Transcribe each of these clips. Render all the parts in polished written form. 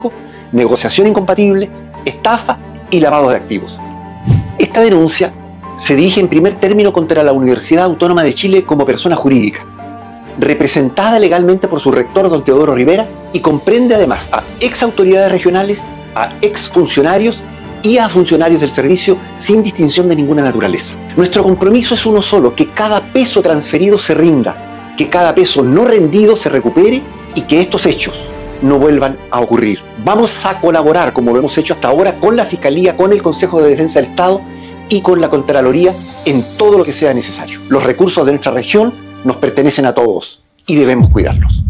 negociación incompatible, estafa y lavado de activos. Esta denuncia se dirige en primer término contra la Universidad Autónoma de Chile como persona jurídica, representada legalmente por su rector, don Teodoro Rivera, y comprende además a ex autoridades regionales, a ex funcionarios y a funcionarios del servicio sin distinción de ninguna naturaleza. Nuestro compromiso es uno solo: que cada peso transferido se rinda, que cada peso no rendido se recupere y que estos hechos no vuelvan a ocurrir. Vamos a colaborar, como lo hemos hecho hasta ahora, con la Fiscalía, con el Consejo de Defensa del Estado y con la Contraloría en todo lo que sea necesario. Los recursos de nuestra región nos pertenecen a todos y debemos cuidarlos.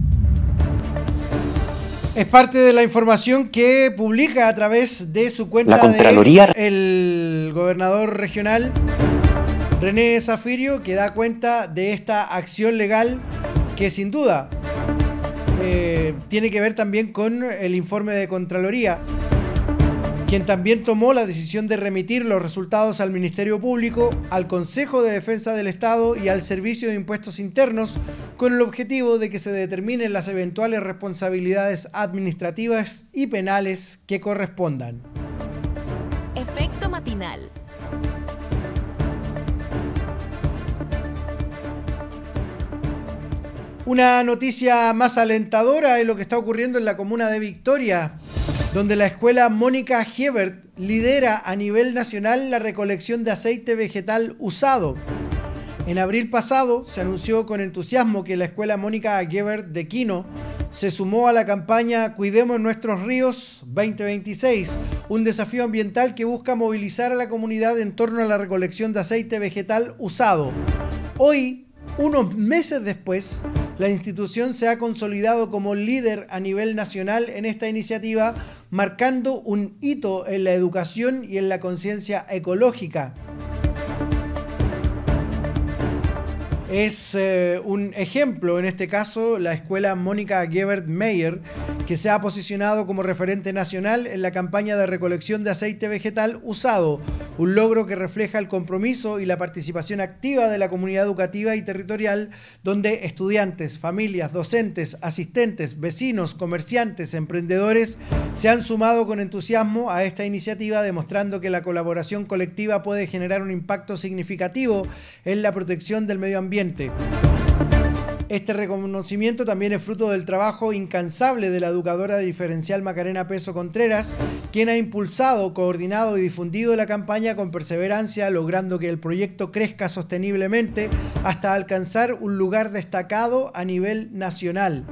Es parte de la información que publica a través de su cuenta La Contraloría, el gobernador regional René Zafirio, que da cuenta de esta acción legal que sin duda tiene que ver también con el informe de Contraloría, quien también tomó la decisión de remitir los resultados al Ministerio Público, al Consejo de Defensa del Estado y al Servicio de Impuestos Internos, con el objetivo de que se determinen las eventuales responsabilidades administrativas y penales que correspondan. Efecto matinal. Una noticia más alentadora es lo que está ocurriendo en la comuna de Victoria, donde la escuela Mónica Hebert lidera a nivel nacional la recolección de aceite vegetal usado. En abril pasado se anunció con entusiasmo que la escuela Mónica Hebert de Quino se sumó a la campaña Cuidemos Nuestros Ríos 2026, un desafío ambiental que busca movilizar a la comunidad en torno a la recolección de aceite vegetal usado. Hoy, unos meses después, la institución se ha consolidado como líder a nivel nacional en esta iniciativa, marcando un hito en la educación y en la conciencia ecológica. Es un ejemplo, en este caso, la escuela Mónica Gebert Meyer, que se ha posicionado como referente nacional en la campaña de recolección de aceite vegetal usado, un logro que refleja el compromiso y la participación activa de la comunidad educativa y territorial, donde estudiantes, familias, docentes, asistentes, vecinos, comerciantes, emprendedores se han sumado con entusiasmo a esta iniciativa, demostrando que la colaboración colectiva puede generar un impacto significativo en la protección del medio ambiente. Este reconocimiento también es fruto del trabajo incansable de la educadora diferencial Macarena Peso Contreras, quien ha impulsado, coordinado y difundido la campaña con perseverancia, logrando que el proyecto crezca sosteniblemente hasta alcanzar un lugar destacado a nivel nacional.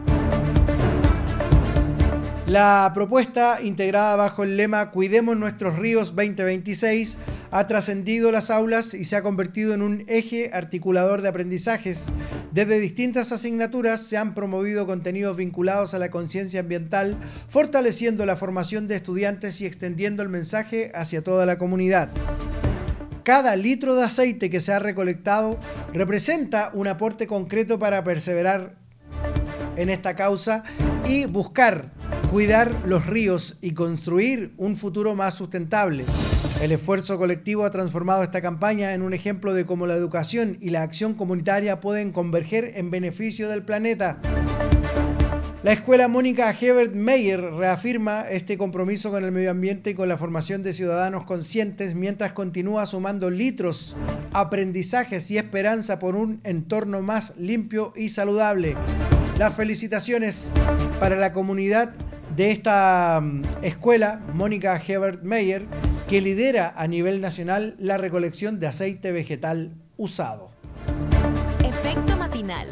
La propuesta, integrada bajo el lema Cuidemos Nuestros Ríos 2026, ha trascendido las aulas y se ha convertido en un eje articulador de aprendizajes. Desde distintas asignaturas se han promovido contenidos vinculados a la conciencia ambiental, fortaleciendo la formación de estudiantes y extendiendo el mensaje hacia toda la comunidad. Cada litro de aceite que se ha recolectado representa un aporte concreto para perseverar en esta causa y buscar cuidar los ríos y construir un futuro más sustentable. El esfuerzo colectivo ha transformado esta campaña en un ejemplo de cómo la educación y la acción comunitaria pueden converger en beneficio del planeta. La escuela Mónica Hebert Meyer reafirma este compromiso con el medio ambiente y con la formación de ciudadanos conscientes mientras continúa sumando litros, aprendizajes y esperanza por un entorno más limpio y saludable. Las felicitaciones para la comunidad de esta escuela Mónica Hebert Meyer, que lidera a nivel nacional la recolección de aceite vegetal usado. Efecto matinal.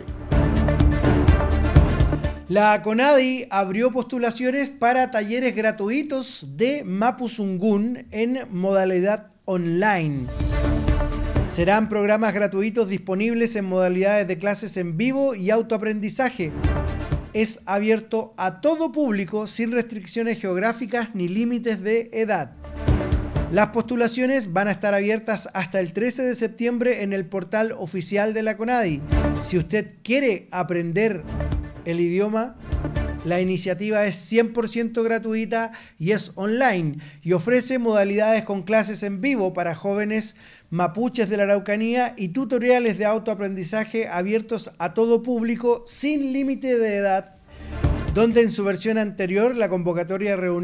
La CONADI abrió postulaciones para talleres gratuitos de Mapuzungún en modalidad online. Serán programas gratuitos disponibles en modalidades de clases en vivo y autoaprendizaje. Es abierto a todo público sin restricciones geográficas ni límites de edad. Las postulaciones van a estar abiertas hasta el 13 de septiembre en el portal oficial de la CONADI. Si usted quiere aprender el idioma, la iniciativa es 100% gratuita y es online y ofrece modalidades con clases en vivo para jóvenes mapuches de la Araucanía y tutoriales de autoaprendizaje abiertos a todo público sin límite de edad, donde en su versión anterior la convocatoria reunió